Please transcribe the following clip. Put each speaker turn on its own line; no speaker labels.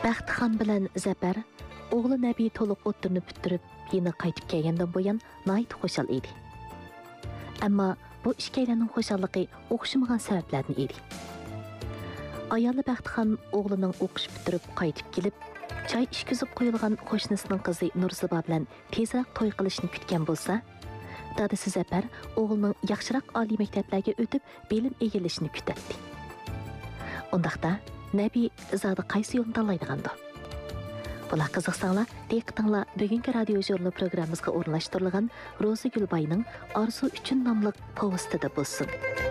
Baxtixon bilan Zafar o'g'li Nabiy to'liq o'ttirni bitirib, yana qaytib kelgandan buyon nihoyat xushal edi. Ammo bu ikkilarning xushalligi o'xshamagan sabablardan edi. Ayoli Baxtixon o'g'lining o'qish bitirib qaytib kelib, choy ishkizib qo'yilgan qo'shnisining qizi Nurziba bilan tezroq to'y qilishni kutgan bo'lsa, dadasi Zafar o'g'lining yaxshiroq oliy maktablarga o'tib, bilim egallashini kutadi. Undaqda Nabiy zodi qaysi yo'lni tanlaydigandi? Bular qiziqsanglar, diqqatinglar bugungi radio jurnal programmamizga o'rnashtirilgan Ro'za Gulbayning Orzu uchun nomli povestida bo'lsin.